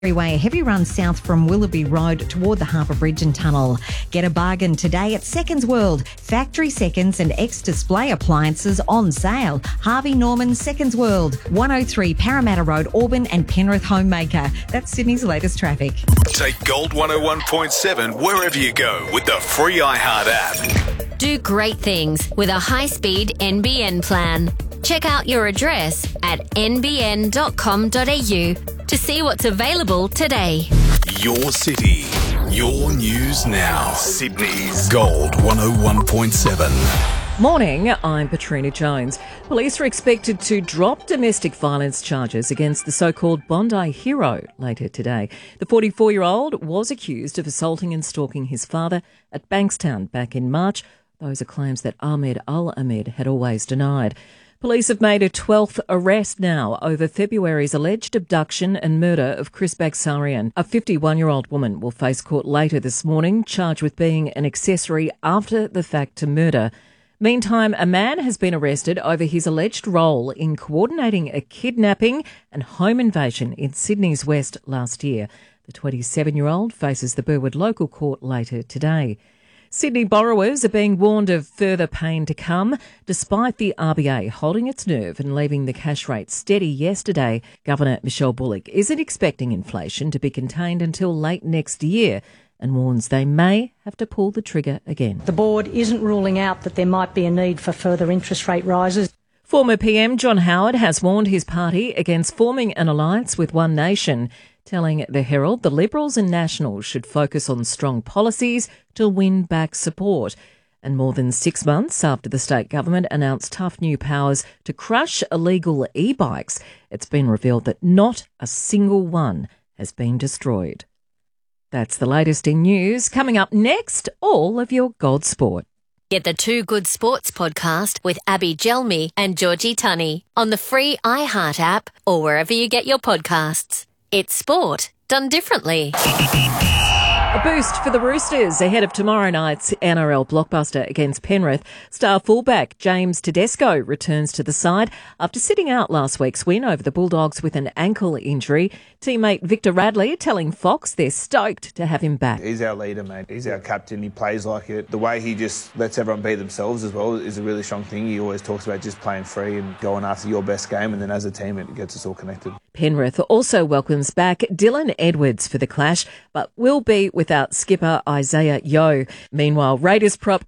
Freeway, a heavy run south from Willoughby Road toward the Harbour Bridge and Tunnel. Get a bargain today at Seconds World. Factory seconds and ex-display appliances on sale. Harvey Norman Seconds World, 103 Parramatta Road, Auburn and Penrith Homemaker. That's Sydney's latest traffic. Take Gold 101.7 wherever you go with the free iHeart app. Do great things with a high-speed NBN plan. Check out your address at nbn.com.au to see what's available today. Your city, your news now. Sydney's Gold 101.7. Morning, I'm Patrina Jones. Police are expected to drop domestic violence charges against the so-called Bondi hero later today. The 44-year-old was accused of assaulting and stalking his father at Bankstown back in March. Those are claims that Ahmed Al-Ahmed had always denied. Police have made a 12th arrest now over February's alleged abduction and murder of Chris Bagsarian. A 51-year-old woman will face court later this morning, charged with being an accessory after the fact to murder. Meantime, a man has been arrested over his alleged role in coordinating a kidnapping and home invasion in Sydney's West last year. The 27-year-old faces the Burwood local court later today. Sydney borrowers are being warned of further pain to come, despite the RBA holding its nerve and leaving the cash rate steady yesterday. Governor Michelle Bullock isn't expecting inflation to be contained until late next year and warns they may have to pull the trigger again. The board isn't ruling out that there might be a need for further interest rate rises. Former PM John Howard has warned his party against forming an alliance with One Nation, telling the Herald the Liberals and Nationals should focus on strong policies to win back support. And more than 6 months after the state government announced tough new powers to crush illegal e-bikes, it's been revealed that not a single one has been destroyed. That's the latest in news. Coming up next, all of your Gold Sport. Get the Two Good Sports podcast with Abby Gelmi and Georgie Tunney on the free iHeart app or wherever you get your podcasts. It's sport done differently. A boost for the Roosters ahead of tomorrow night's NRL blockbuster against Penrith. Star fullback James Tedesco returns to the side after sitting out last week's win over the Bulldogs with an ankle injury. Teammate Victor Radley telling Fox they're stoked to have him back. He's our leader, mate. He's our captain. He plays like it. The way he just lets everyone be themselves as well is a really strong thing. He always talks about just playing free and going after your best game, and then as a team it gets us all connected. Penrith also welcomes back Dylan Edwards for the clash, but will be without skipper Isaiah Yeo. Meanwhile, Raiders prop